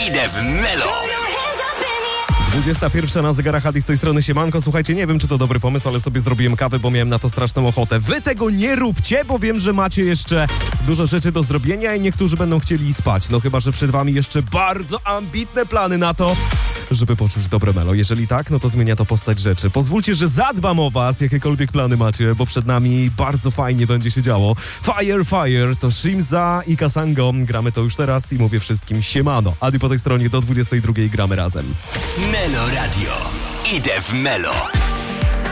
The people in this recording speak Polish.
Idę w Melo. 21 na zegarach, a z tej strony siemanko. Słuchajcie, nie wiem, czy to dobry pomysł, ale sobie zrobiłem kawę, bo miałem na to straszną ochotę. Wy tego nie róbcie, bo wiem, że macie jeszcze dużo rzeczy do zrobienia i niektórzy będą chcieli spać. No chyba, że przed wami jeszcze bardzo ambitne plany na to, żeby poczuć dobre melo. Jeżeli tak, no to zmienia to postać rzeczy. Pozwólcie, że zadbam o was, jakiekolwiek plany macie, bo przed nami bardzo fajnie będzie się działo. Fire to Shimza i Kasango. Gramy to już teraz i mówię wszystkim siemano. Adi po tej stronie do 22 gramy razem. Melo Radio. Idę w Melo.